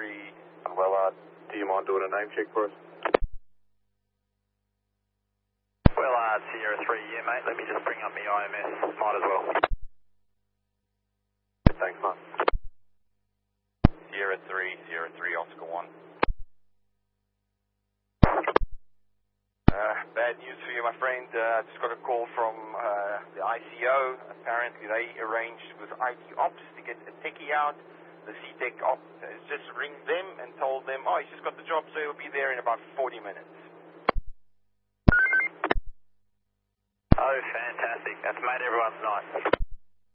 3. Well, do you mind doing a name check for us? Well, Sierra 3, yeah, mate. Let me just bring up my IMS. Might as well. Thanks, man. Sierra 3, Oscar 1. Bad news for you, my friend. Just got a call from the ICO. Apparently, they arranged with IT Ops to get a techie out. The C-Tech Ops has just ringed them and told them, oh, he's just got the job, so he'll be there in about 40 minutes. Oh, fantastic. That's made everyone's night.